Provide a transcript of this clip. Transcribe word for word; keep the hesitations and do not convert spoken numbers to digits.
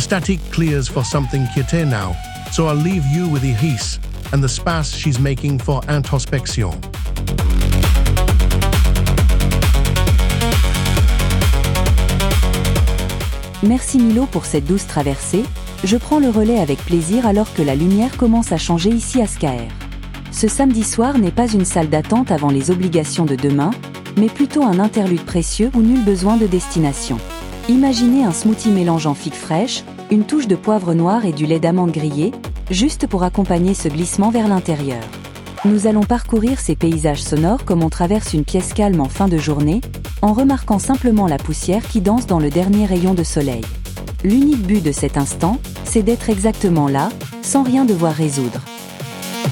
static clears for something quitter now, so I'll leave you with Ihis and the space she's making for introspection. Merci Milo pour cette douce traversée, je prends le relais avec plaisir alors que la lumière commence à changer ici à Skaer. Ce samedi soir n'est pas une salle d'attente avant les obligations de demain, mais plutôt un interlude précieux où nul besoin de destination. Imaginez un smoothie mélangeant figues fraîches, une touche de poivre noir et du lait d'amande grillé, juste pour accompagner ce glissement vers l'intérieur. Nous allons parcourir ces paysages sonores comme on traverse une pièce calme en fin de journée, en remarquant simplement la poussière qui danse dans le dernier rayon de soleil. L'unique but de cet instant, c'est d'être exactement là, sans rien devoir résoudre.